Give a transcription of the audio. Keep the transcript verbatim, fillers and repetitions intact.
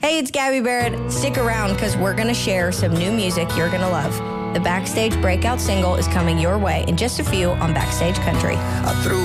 Hey, it's Gabby Barrett. Stick around because we're going to share some new music you're going to love. The Backstage breakout single is coming your way in just a few on Backstage Country. I threw